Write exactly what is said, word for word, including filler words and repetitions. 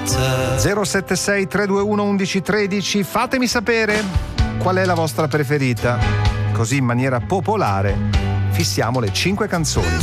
zero sette sei tre due uno undici tredici, fatemi sapere qual è la vostra preferita, così in maniera popolare fissiamo le cinque canzoni.